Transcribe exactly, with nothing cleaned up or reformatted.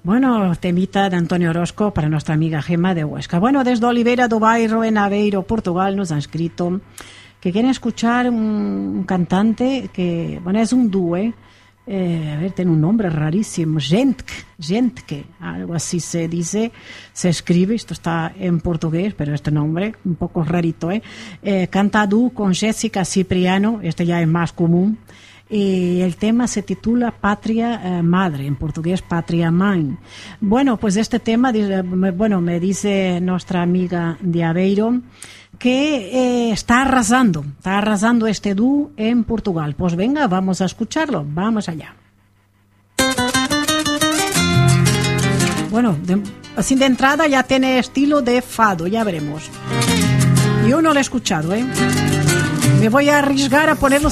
Bueno, temita de Antonio Orozco para nuestra amiga Gemma de Huesca. Bueno, desde Oliveira do Bairro, en Aveiro, Portugal, nos han escrito que quieren escuchar un, un cantante que, bueno, es un dúo, eh, a ver, tiene un nombre rarísimo, Gentke, Gentke, algo así se dice, se escribe, esto está en portugués, pero este nombre un poco rarito, eh, eh canta a dúo con Jessica Cipriano, este ya es más común. Y el tema se titula Patria eh, Madre, en portugués Patria Mãe. Bueno, pues este tema, bueno, me dice nuestra amiga de Aveiro que eh, está arrasando, está arrasando este dúo en Portugal. Pues venga, vamos a escucharlo, vamos allá. Bueno, de, así de entrada ya tiene estilo de fado, ya veremos. Yo no lo he escuchado, ¿eh? Me voy a arriesgar a ponerlo